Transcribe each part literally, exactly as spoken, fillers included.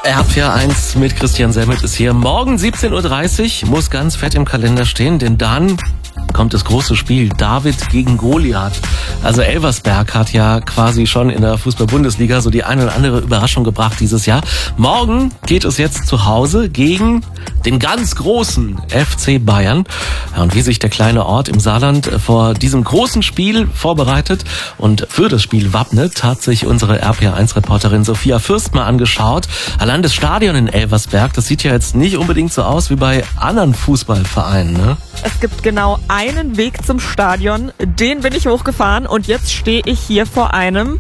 R P R eins mit Christian Semmelt ist hier. Morgen siebzehn Uhr dreißig muss ganz fett im Kalender stehen, denn dann kommt das große Spiel David gegen Goliath. Also Elversberg hat ja quasi schon in der Fußball-Bundesliga so die eine oder andere Überraschung gebracht dieses Jahr. Morgen geht es jetzt zu Hause gegen den ganz großen F C Bayern. Ja, und wie sich der kleine Ort im Saarland vor diesem großen Spiel vorbereitet und für das Spiel wappnet, hat sich unsere R P R eins Reporterin Sophia Fürst mal angeschaut. Allein das Stadion in Elversberg, das sieht ja jetzt nicht unbedingt so aus wie bei anderen Fußballvereinen, ne? Es gibt genau einen Weg zum Stadion, den bin ich hochgefahren und jetzt stehe ich hier vor einem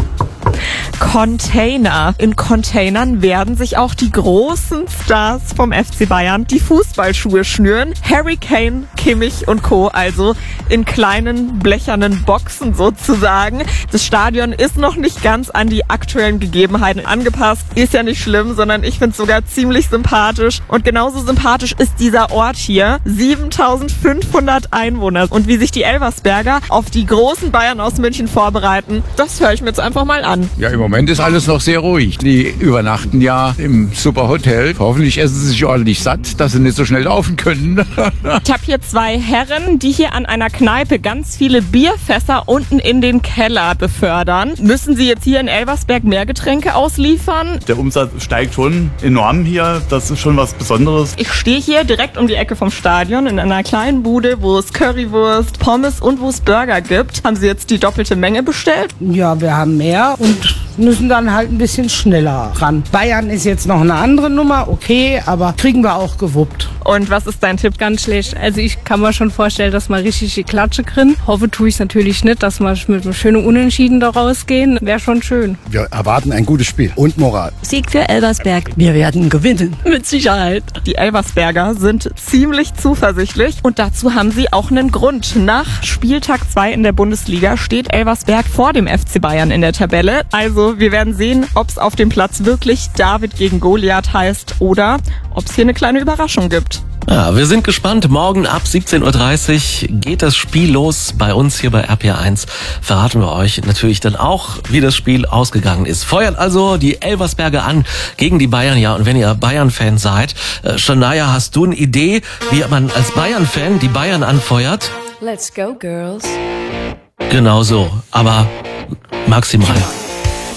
Container. In Containern werden sich auch die großen Stars vom F C Bayern die Fußballschuhe schnüren. Harry Kane, Kimmich und Co. Also in kleinen blechernen Boxen sozusagen. Das Stadion ist noch nicht ganz an die aktuellen Gegebenheiten angepasst. Ist ja nicht schlimm, sondern ich finde es sogar ziemlich sympathisch. Und genauso sympathisch ist dieser Ort hier. siebentausendfünfhundert Einwohner. Und wie sich die Elversberger auf die großen Bayern aus München vorbereiten, das höre ich mir jetzt einfach mal an. Ja, im Moment ist alles noch sehr ruhig. Die übernachten ja im Superhotel. Hoffentlich essen sie sich ordentlich satt, dass sie nicht so schnell laufen können. Ich habe hier zwei Herren, die hier an einer Kneipe ganz viele Bierfässer unten in den Keller befördern. Müssen sie jetzt hier in Elversberg mehr Getränke ausliefern? Der Umsatz steigt schon enorm hier. Das ist schon was Besonderes. Ich stehe hier direkt um die Ecke vom Stadion in einer kleinen Bude, wo es Currywurst, Pommes und wo es Burger gibt. Haben Sie jetzt die doppelte Menge bestellt? Ja, wir haben mehr und müssen dann halt ein bisschen schneller ran. Bayern ist jetzt noch eine andere Nummer, okay, aber kriegen wir auch gewuppt. Und was ist dein Tipp? Ganz schlecht. Also ich kann mir schon vorstellen, dass wir richtig die Klatsche kriegen. Hoffe tue ich es natürlich nicht, dass wir mit einem schönen Unentschieden da rausgehen. Wäre schon schön. Wir erwarten ein gutes Spiel und Moral. Sieg für Elversberg. Wir werden gewinnen. Mit Sicherheit. Die Elversberger sind ziemlich zuversichtlich und dazu haben sie auch einen Grund. Nach Spieltag zwei in der Bundesliga steht Elversberg vor dem F C Bayern in der Tabelle. Also wir werden sehen, ob es auf dem Platz wirklich David gegen Goliath heißt oder ob es hier eine kleine Überraschung gibt. Ja, wir sind gespannt. Morgen ab siebzehn Uhr dreißig geht das Spiel los. Bei uns hier bei R P R eins verraten wir euch natürlich dann auch, wie das Spiel ausgegangen ist. Feuert also die Elversberger an gegen die Bayern. Ja, und wenn ihr Bayern-Fan seid, äh, Shania, hast du eine Idee, wie man als Bayern-Fan die Bayern anfeuert? Let's go, girls. Genau so, aber maximal.